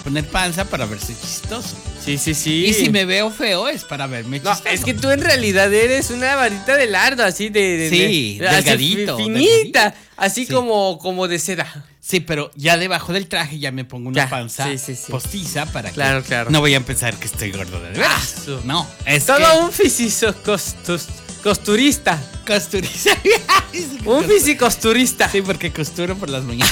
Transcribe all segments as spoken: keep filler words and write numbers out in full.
poner panza para verse chistoso. Sí, sí, sí. Y si me veo feo es para verme No, chistoso. es que tú en realidad eres una varita de lardo, así de... de Sí, de, así delgadito, fi- finita, delgadito. así Sí. como, como de seda. Sí, pero ya debajo del traje ya me pongo una Ya, panza sí, sí, sí. postiza para Claro, que claro. no vayan a pensar que estoy gordo de verdad. Ah, su- No, es Todo que un fisico costus- costurista. costuriza. Un fisicosturista. Sí, porque costuro por las mañanas.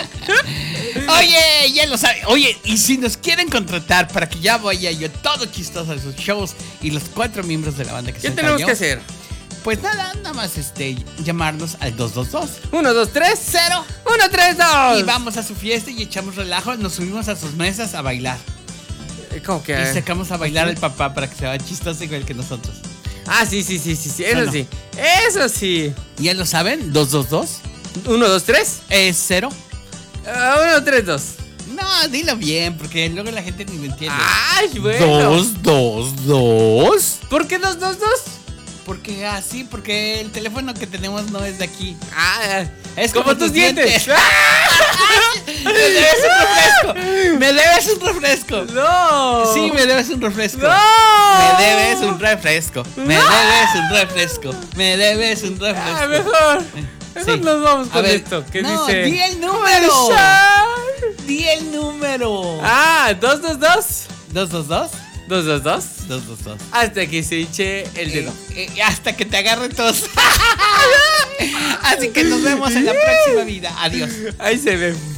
Oye, ya lo sabe. Oye, y si nos quieren contratar para que ya vaya yo todo chistoso a sus shows y los cuatro miembros de la banda que ¿Qué son tenemos yo, que hacer? Pues nada, nada más este llamarnos al dos dos dos Uno, dos, tres. cero Uno, tres, dos. y vamos a su fiesta y echamos relajo, nos subimos a sus mesas a bailar. ¿Cómo que? Y sacamos a bailar al papá para que se vea chistoso igual que nosotros. Ah, sí, sí, sí, sí, sí. Eso Bueno. sí. Eso sí. ¿Ya lo saben? dos dos dos Uno, dos, tres. es cero. Ah, uno, tres, dos. No, dilo bien, porque luego la gente ni lo entiende. Ay, bueno. Dos, dos, dos. ¿Por qué dos, dos, dos? Porque así, porque el teléfono que tenemos no es de aquí. Ah, Es como, como tus tus dientes. dientes. Me debes un refresco. Me debes un refresco. No. Sí, me debes un refresco. No. Me debes un refresco. Me No. debes un refresco. Me debes un refresco. Ah, mejor. Mejor Sí. nos vamos A con ver, esto. ¿Qué no, dice? di el número. Marshall. Di el número. Ah, dos, dos, dos. Dos, dos, dos. Dos, dos, dos. Dos, dos, dos. Hasta que se hinche el dedo. Eh, eh, hasta que te agarre tos. Así que nos vemos en la próxima vida. Adiós. Ahí se ve.